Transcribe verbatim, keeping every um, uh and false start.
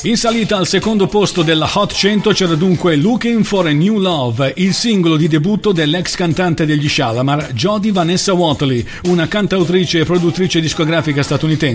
In salita al secondo posto della Hot cento c'era dunque Looking for a New Love, il singolo di debutto dell'ex cantante degli Shalamar, Jody Vanessa Watley, una cantautrice e produttrice discografica statunitense